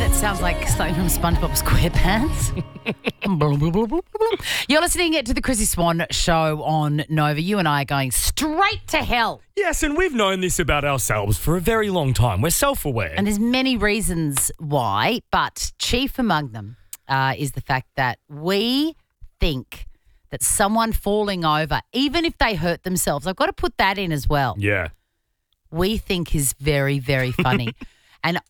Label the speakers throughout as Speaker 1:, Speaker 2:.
Speaker 1: It sounds like something from SpongeBob SquarePants. You're listening to the Chrissy Swan Show on Nova. You and I are going straight to hell.
Speaker 2: Yes, and we've known this about ourselves for a very long time. We're self-aware.
Speaker 1: And there's many reasons why, but chief among them is the fact that we think that someone falling over, even if they hurt themselves, I've got to put that in as well.
Speaker 2: Yeah.
Speaker 1: We think is very, very funny. And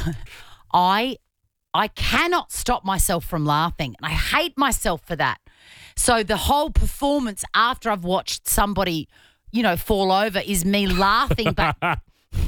Speaker 1: I cannot stop myself from laughing. And I hate myself for that. So the whole performance after I've watched somebody, fall over is me laughing, but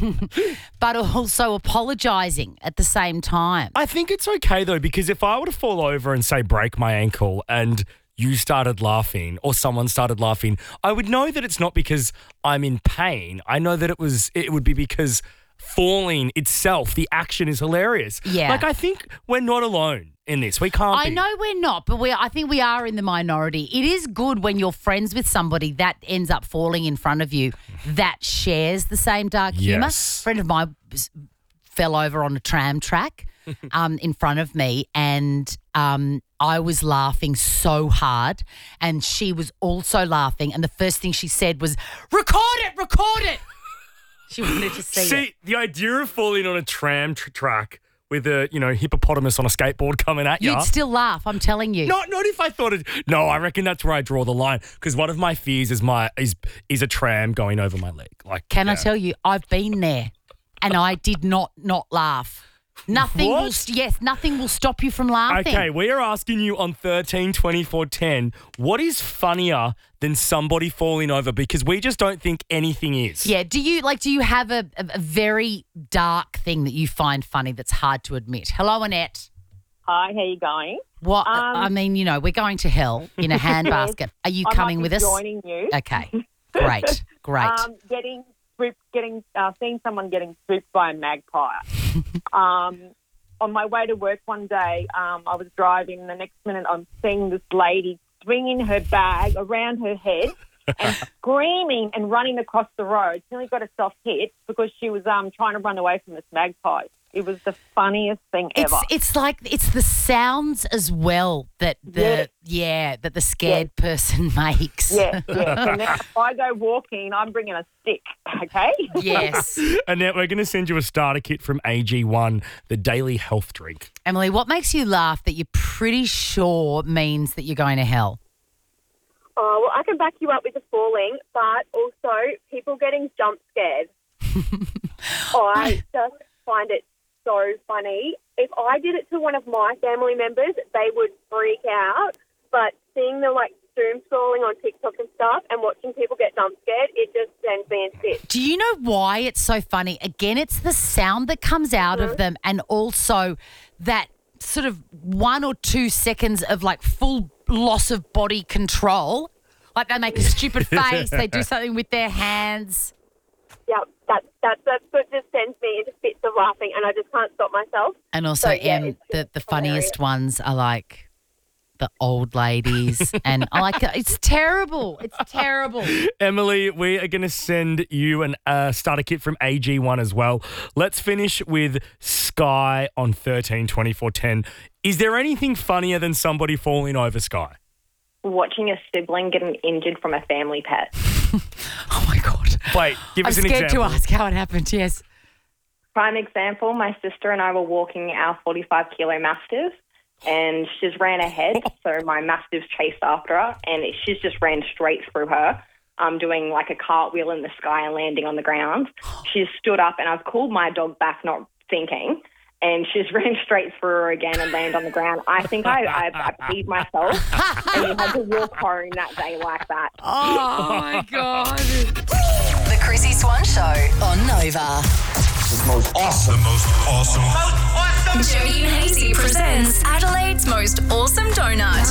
Speaker 1: also apologising at the same time.
Speaker 2: I think it's okay, though, because if I were to fall over and, say, break my ankle and you started laughing or someone started laughing, I would know that it's not because I'm in pain. I know that it would be because falling itself, the action is hilarious.
Speaker 1: Yeah.
Speaker 2: Like, I think we're not alone in this. We can't be.
Speaker 1: I know we're not, but I think we are in the minority. It is good when you're friends with somebody that ends up falling in front of you that shares the same dark humour.
Speaker 2: Yes.
Speaker 1: A friend of mine fell over on a tram track in front of me, and I was laughing so hard, and she was also laughing, and the first thing she said was, record it. She wanted to see it.
Speaker 2: The idea of falling on a tram track with a, hippopotamus on a skateboard coming at you.
Speaker 1: You'd still laugh, I'm telling you.
Speaker 2: Not if I thought it. No, I reckon that's where I draw the line, because one of my fears is a tram going over my leg.
Speaker 1: I tell you, I've been there, and I did not laugh. Nothing will stop you from laughing.
Speaker 2: Okay, we are asking you on 13 24 10, what is funnier than somebody falling over? Because we just don't think anything is.
Speaker 1: Yeah. Do you have a very dark thing that you find funny that's hard to admit? Hello, Annette.
Speaker 3: Hi, how you going?
Speaker 1: What? We're going to hell in a handbasket. Are you coming with us?
Speaker 3: Joining you.
Speaker 1: Okay. Great.
Speaker 3: Seeing someone getting spooked by a magpie. On my way to work one day, I was driving. The next minute, I'm seeing this lady swinging her bag around her head and screaming and running across the road. She nearly got herself hit because she was trying to run away from this magpie. It was the funniest thing ever.
Speaker 1: It's the sounds as well that the scared person makes.
Speaker 3: Yeah. So now if I go walking, I'm bringing a stick, okay?
Speaker 1: Yes.
Speaker 2: Annette, we're going to send you a starter kit from AG1, the daily health drink.
Speaker 1: Emily, what makes you laugh that you're pretty sure means that you're going to hell?
Speaker 4: Oh, well, I can back you up with the falling, but also people getting jump scared. I just find it so funny. If I did it to one of my family members, they would freak out. But seeing them doom scrolling on TikTok and stuff and watching people get jump scared, it just sends me in fits.
Speaker 1: Do you know why it's so funny? Again, it's the sound that comes out of them, and also that sort of 1 or 2 seconds of full loss of body control. They make a stupid face, they do something with their hands.
Speaker 4: Yeah, that's what just sends me into fits of laughing, and I just can't stop myself.
Speaker 1: And also, the funniest ones are the old ladies, and it's terrible. It's terrible.
Speaker 2: Emily, we are going to send you a starter kit from AG1 as well. Let's finish with Sky on 13 24 10. Is there anything funnier than somebody falling over, Sky?
Speaker 5: Watching a sibling getting injured from a family pet.
Speaker 1: Oh, my God.
Speaker 2: Wait, give us an example.
Speaker 1: I'm scared to ask how it happened, yes.
Speaker 5: Prime example, my sister and I were walking our 45-kilo Mastiff, and she's ran ahead, so my Mastiff chased after her, and she's just ran straight through her, doing a cartwheel in the sky and landing on the ground. She's stood up, and I've called my dog back, not thinking, and she's ran straight through her again and landed on the ground. I think I peed myself, and we had to walk home that day like that.
Speaker 1: Oh, my God.
Speaker 6: The Chrissy Swan Show on Nova.
Speaker 7: The most awesome.
Speaker 6: Jody and Hazy presents Adelaide's most awesome donut.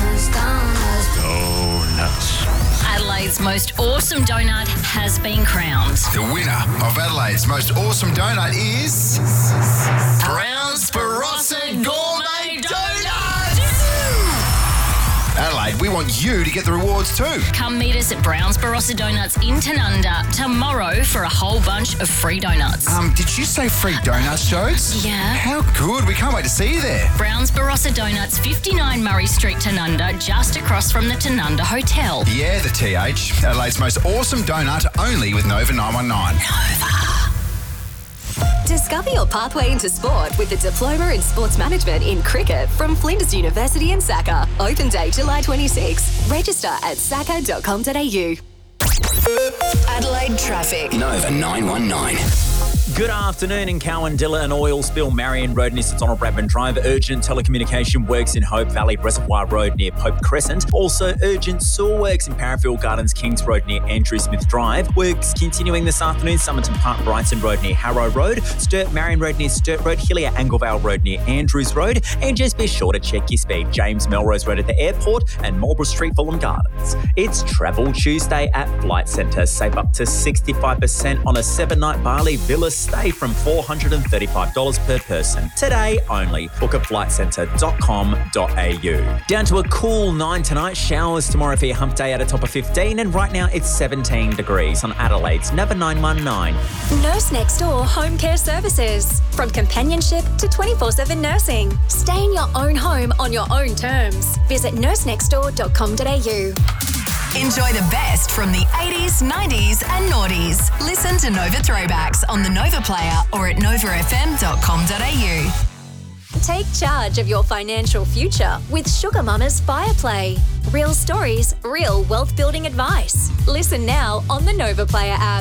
Speaker 7: Donuts.
Speaker 6: Adelaide's most awesome donut has been crowned.
Speaker 7: The winner of Adelaide's most awesome donut is Brown's Barossa Gourmet Donut. Adelaide, we want want you to get the rewards too.
Speaker 6: Come meet us at Brown's Barossa Donuts in Tanunda tomorrow for a whole bunch of free donuts.
Speaker 7: Did you say free donuts, Jodes?
Speaker 6: Yeah.
Speaker 7: How good. We can't wait to see you there.
Speaker 6: Brown's Barossa Donuts, 59 Murray Street, Tanunda, just across from the Tanunda Hotel.
Speaker 7: Yeah, the TH. Adelaide's most awesome donut, only with Nova 919.
Speaker 8: Discover your pathway into sport with a diploma in sports management in cricket from Flinders University in Saka. Open day July 26. Register at saka.com.au.
Speaker 6: Adelaide traffic.
Speaker 9: Nova 919.
Speaker 10: Good afternoon. In Cowandilla, an oil spill. Marion Road near St Donald Bradman Drive. Urgent telecommunication works in Hope Valley Reservoir Road near Pope Crescent. Also urgent sewer works in Parafield Gardens Kings Road near Andrew Smith Drive. Works continuing this afternoon. Somerton Park Brighton Road near Harrow Road. Sturt Marion Road near Sturt Road. Hillier Anglevale Road near Andrews Road. And just be sure to check your speed. James Melrose Road at the airport and Marlborough Street Fulham Gardens. It's Travel Tuesday at Flight Centre. Save up to 65% on a 7-night Bali Villa stay from $435 per person. Today only. Book at flightcentre.com.au. Down to a cool 9 tonight. Showers tomorrow for your hump day at a top of 15. And right now it's 17 degrees on Adelaide's Nova 919.
Speaker 8: Nurse Next Door Home Care Services. From companionship to 24/7 nursing. Stay in your own home on your own terms. Visit nursenextdoor.com.au.
Speaker 6: Enjoy the best from the 80s, 90s and noughties. Listen to Nova Throwbacks on the Nova Player or at novafm.com.au.
Speaker 8: Take charge of your financial future with Sugar Mama's Fireplay. Real stories, real wealth building advice. Listen now on the Nova Player app.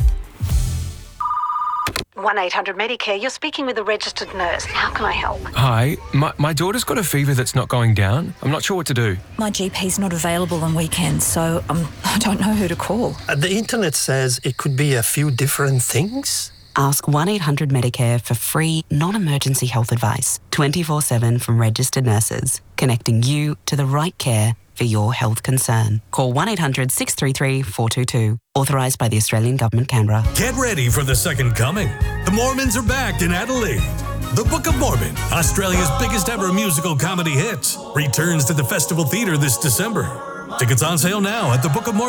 Speaker 11: 1-800-Medicare, you're speaking with a registered nurse. How can I help?
Speaker 12: Hi, my daughter's got a fever that's not going down. I'm not sure what to do.
Speaker 13: My GP's not available on weekends, so I don't know who to call.
Speaker 14: The internet says it could be a few different things.
Speaker 15: Ask 1-800-Medicare for free, non-emergency health advice, 24/7 from registered nurses, connecting you to the right care for your health concern. Call 1-800-633-422. Authorised by the Australian Government, Canberra.
Speaker 16: Get ready for the second coming. The Mormons are back in Adelaide. The Book of Mormon, Australia's biggest ever musical comedy hit, returns to the Festival Theatre this December. Tickets on sale now at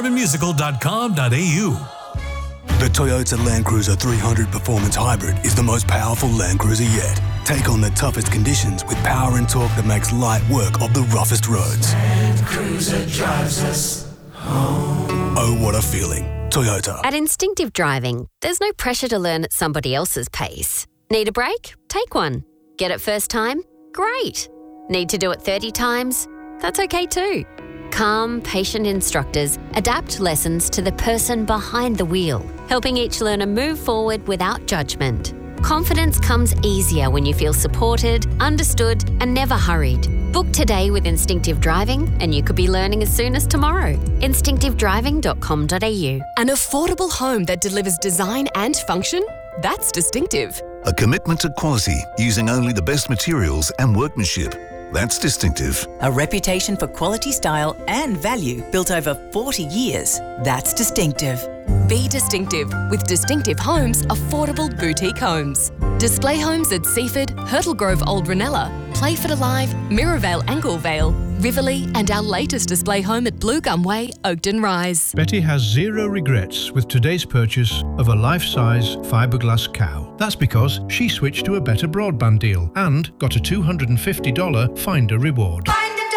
Speaker 16: thebookofmormonmusical.com.au.
Speaker 17: The Toyota Land Cruiser 300 Performance Hybrid is the most powerful Land Cruiser yet. Take on the toughest conditions with power and torque that makes light work of the roughest roads.
Speaker 18: Land Cruiser drives us home.
Speaker 17: Oh, what a feeling. Toyota.
Speaker 19: At Instinctive Driving, there's no pressure to learn at somebody else's pace. Need a break? Take one. Get it first time? Great. Need to do it 30 times? That's okay too. Calm, patient instructors adapt lessons to the person behind the wheel, helping each learner move forward without judgment. Confidence comes easier when you feel supported, understood, and never hurried. Book today with Instinctive Driving, and you could be learning as soon as tomorrow. Instinctivedriving.com.au.
Speaker 20: An affordable home that delivers design and function? That's distinctive.
Speaker 21: A commitment to quality using only the best materials and workmanship. That's distinctive.
Speaker 22: A reputation for quality, style and value built over 40 years. That's distinctive.
Speaker 20: Be distinctive with Distinctive Homes Affordable Boutique Homes. Display homes at Seaford, Hurtle Grove Old Ranella, Playford Alive, Mirrorvale Anglevale, Riverlea and our latest display home at Blue Gum Way, Oakden Rise.
Speaker 23: Betty has zero regrets with today's purchase of a life-size fiberglass cow. That's because she switched to a better broadband deal and got a $250 Finder reward.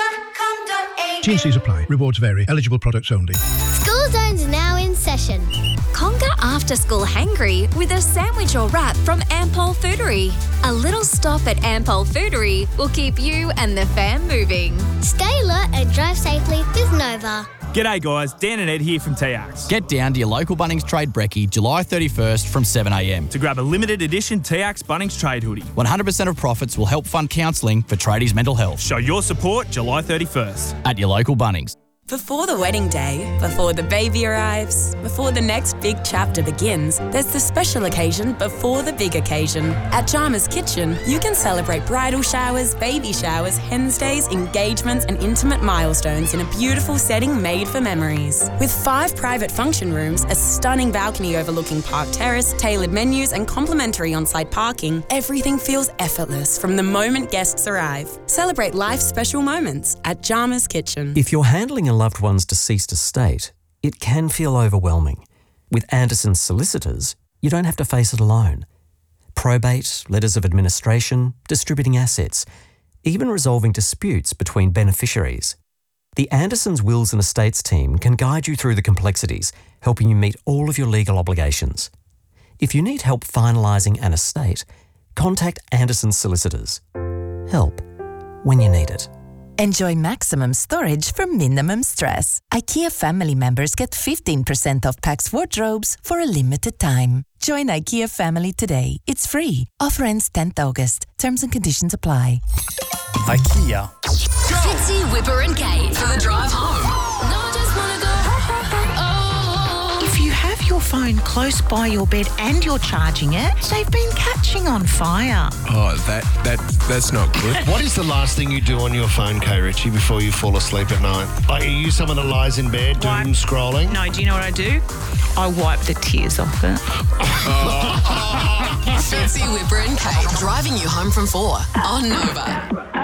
Speaker 23: T&Cs apply. Rewards vary. Eligible products only.
Speaker 24: School Zone's now in session.
Speaker 8: Conquer after-school hangry with a sandwich or wrap from Ampol Foodery. A little stop at Ampol Foodery will keep you and the fam moving.
Speaker 24: Stay alert and drive safely with Nova.
Speaker 25: G'day guys, Dan and Ed here from TX.
Speaker 26: Get down to your local Bunnings Trade Brekkie July 31st from 7am
Speaker 25: to grab a limited edition TX Bunnings Trade hoodie.
Speaker 26: 100% of profits will help fund counselling for tradies' mental health.
Speaker 25: Show your support July 31st.
Speaker 26: At your local Bunnings.
Speaker 27: Before the wedding day, before the baby arrives, before the next
Speaker 1: big chapter begins, there's the special occasion before the big occasion. At Jama's Kitchen, you can celebrate bridal showers, baby showers, hens days, engagements and intimate milestones in a beautiful setting made for memories. With 5 private function rooms, a stunning balcony overlooking Park Terrace, tailored menus and complimentary on-site parking, everything feels effortless from the moment guests arrive. Celebrate life's special moments at Jama's Kitchen.
Speaker 2: If you're handling a loved one's deceased estate, it can feel overwhelming. With Anderson's solicitors, you don't have to face it alone. Probate, letters of administration, distributing assets, even resolving disputes between beneficiaries. The Andersons Wills and Estates team can guide you through the complexities, helping you meet all of your legal obligations. If you need help finalising an estate, contact Anderson's solicitors. Help when you need it.
Speaker 3: Enjoy maximum storage for minimum stress. IKEA family members get 15% off Pax wardrobes for a limited time. Join IKEA family today. It's free. Offer ends 10th August. Terms and conditions apply.
Speaker 4: IKEA.
Speaker 6: Fitzy, Whipper and Kate for the drive home.
Speaker 5: If you have your phone close by your bed and you're charging it, they've been catching on fire.
Speaker 12: Oh, that's not good.
Speaker 9: What is the last thing you do on your phone, Kay Ritchie, before you fall asleep at night? Like, are you someone that lies in bed doom scrolling?
Speaker 5: No, do you know what I do? I wipe the tears off it.
Speaker 6: Fitzy, Whipper and Kate driving you home from 4 on Nova.